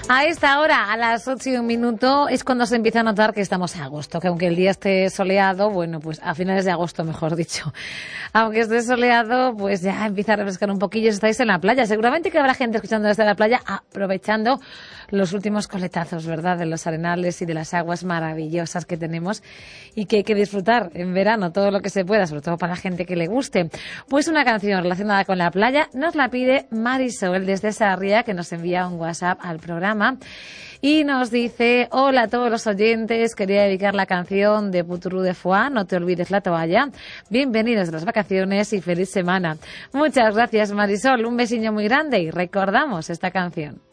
A esta hora, a las 8:01, es cuando se empieza a notar que estamos en agosto, que aunque el día esté soleado, bueno, pues a finales de agosto, mejor dicho, aunque esté soleado, pues ya empieza a refrescar un poquillo si estáis en la playa. Seguramente que habrá gente escuchando desde la playa, aprovechando los últimos coletazos, ¿verdad?, de los arenales y de las aguas maravillosas que tenemos y que hay que disfrutar en verano todo lo que se pueda, sobre todo para la gente que le guste. Pues una canción relacionada con la playa nos la pide Marisol desde Sarria, que nos envía un WhatsApp al programa y nos dice: hola a todos los oyentes, quería dedicar la canción de Puturú de Foix, No te olvides la toalla. Bienvenidos a las vacaciones y feliz semana. Muchas gracias, Marisol, un besiño muy grande y recordamos esta canción.